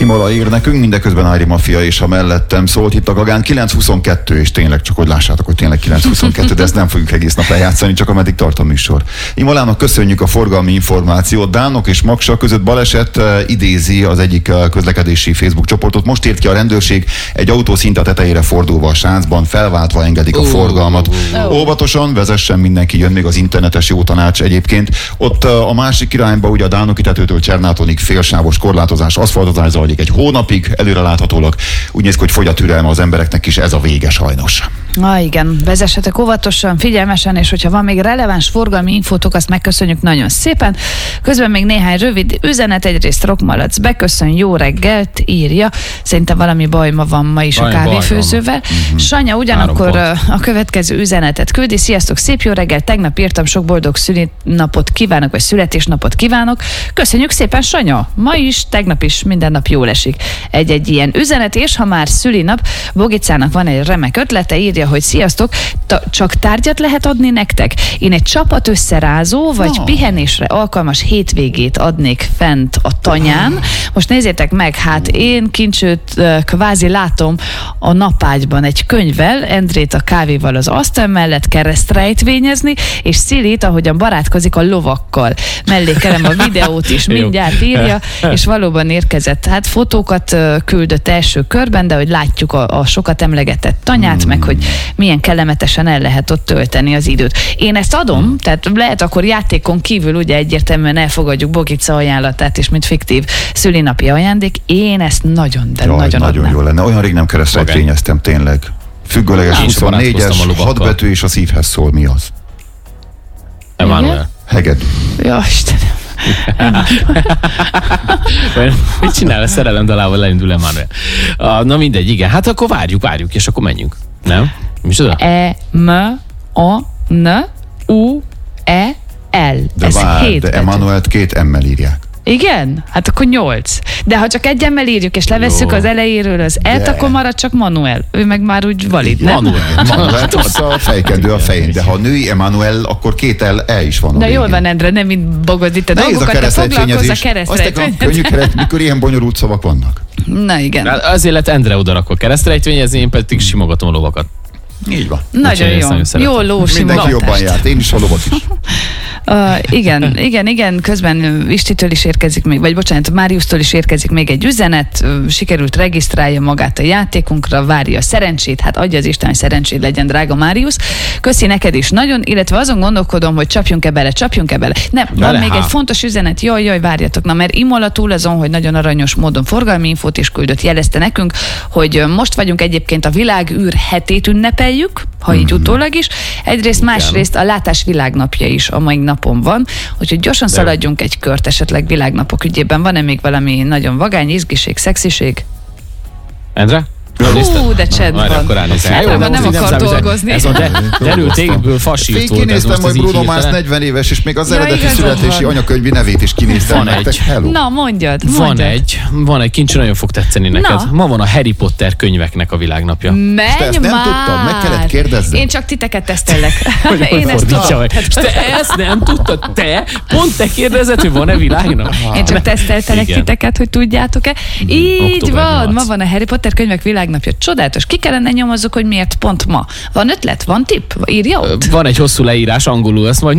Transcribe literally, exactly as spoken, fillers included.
Imola ír nekünk, mindeközben Ári Mafia és a mellettem szólt itt a Gagán. kilenc huszonkettő, és tényleg csak hogy lássátok, hogy tényleg kilenc huszonkettő, de ezt nem fogjuk egész nap eljátszani, csak ameddig tart a műsor. Imolának köszönjük a forgalmi információt. Dánok és Maksa között baleset, idézi az egyik közlekedési Facebook csoportot. Most ért ki a rendőrség, egy autó szinte a tetejére fordulva a sáncban, felváltva engedik a uh, forgalmat. Uh, uh. Óvatosan vezessen mindenki, jön még az internetes jó tanács egyébként. Ott a másik irányba, ugye a Dánoki tetőtől Csernátonig félsávos korlátozás, aszfaltozás zajlik egy hónapig, előre láthatólag. Úgy néz ki, hogy fogy a türelme az embereknek is, ez a vége sajnos. Na igen, vezessetek óvatosan, figyelmesen, és hogyha van még releváns forgalmi infótok, azt megköszönjük nagyon szépen. Közben még néhány rövid üzenet, egyrészt Rockmalac beköszön, jó reggelt, írja. Szerintem valami baj ma van ma is a kávéfőzővel. Uh-huh. Sanya ugyanakkor a következő üzenetet küldi. Sziasztok, szép jó reggel, tegnap írtam, sok boldog szülinapot kívánok, vagy születésnapot kívánok. Köszönjük szépen, Sanya! Ma is, tegnap is, minden nap jól esik. Egy-egy ilyen üzenet, és ha már szülinap, Bogicának van egy remek ötlete, írja, hogy sziasztok, ta- csak tárgyat lehet adni nektek? Én egy csapat összerázó, vagy no. pihenésre alkalmas hétvégét adnék fent a tanyán. Most nézzétek meg, hát én Kincsőt kvázi látom a napágyban egy könyvvel, Endrét a kávéval az asztal mellett keresztrejtvényezni, és Szilit, ahogyan barátkozik a lovakkal. Mellékelem a videót is, mindjárt írja, és valóban érkezett. Hát fotókat küldött első körben, de hogy látjuk a, a sokat emlegetett tanyát, mm. meg hogy milyen kellemetesen el lehet ott tölteni az időt. Én ezt adom, mm. tehát lehet akkor játékon kívül ugye egyértelműen elfogadjuk Bogica ajánlatát is, mint fiktív szülinapi ajándék. Én ezt nagyon, de Jaj, nagyon Nagyon jó lenne. Olyan rég nem keresztrejtvényeztem tényleg. Függőleges huszonnégyes, hat betű és a szívhez szól. Mi az? Emanuel. Hegedű. Ja, Istenem. Mit csinál a szerelem dalával, leindul Emanuel? Na mindegy, igen. Hát akkor várjuk, várjuk, és akkor menjünk. Nem? Mi is oda? E, M, A, N, U, E, L. De Ez vár, hét de betű. Emanuelt két emmel írják. Igen? Hát akkor nyolc. De ha csak egy emmel írjuk, és levesszük Jó. az elejéről az et, akkor marad csak Manuel. Ő meg már úgy valid, nem? Manuel. Manuel, az a fejkendő a fején, de ha a női Emanuel, akkor két el e is van. De jól van, Endre, nem mint bogod itt a Nehéz a dolgokat, te foglalkozz a keresztrejtvényezés. Azt könnyű keret, mikor ilyen bonyolult szavak vannak. Na igen. Azért lett Endre odarakva keresztrejtvényezni, én pedig simogatom a lovakat. Így van. Nagyon jó. Jó lósimogatást. Mindenki jobban járt, én is a lovak is. Uh, igen, igen, igen, közben Istitől is érkezik még, vagy bocsánat, Máriusztól is érkezik még egy üzenet, sikerült regisztrálja magát a játékunkra, várja a szerencsét, hát adja az Isten, hogy szerencsét legyen, drága Máriusz. Köszi neked is nagyon, illetve azon gondolkodom, hogy csapjunk-e bele, csapjunk-e bele. Nem, van Bele, még há. egy fontos üzenet, jaj, jaj, várjatok, na mert Imola túl azon, hogy nagyon aranyos módon forgalmi infót is küldött, jelezte nekünk, hogy most vagyunk egyébként a világűr hetét ünnepeljük, ha így mm. utólag is. Egyrészt, másrészt a látás világnapja is a mai napon van, úgyhogy gyorsan szaladjunk egy kört esetleg világnapok ügyében. Van-e még valami nagyon vagány, izgiség, szexiség? Endre? Hú, de csend van. Általában nem akar dolgozni. Ez a de, derült égből fasírt volt. Kinéztem, hogy Bruno Mars negyven éves, és még az Ja, eredeti igazad születési van. anyakönyvi nevét is kinéztem. Van nektek. egy. Hello. Na, mondjad, Van mondjad. egy, van egy kincs, nagyon fog tetszeni neked. Na. Ma van a Harry Potter könyveknek a világnapja. Menj te ezt nem már! tudtad? Meg kellett kérdezzem. Én csak titeket tesztellek. Hogy Én ezt fordítsa tudom. meg. És te ezt nem tudtad? Te? Pont te kérdezed, hogy van-e világnap? Én csak teszteltelek Igen. titeket, hogy tudjátok-e. Így október van, nyolc. ma van a Harry Potter könyvek világnapja. Csodálatos. Ki kellene nyomozzuk, hogy miért pont ma. Van ötlet? Van tipp? Írja ott? Van egy hosszú leírás angolul, ezt majd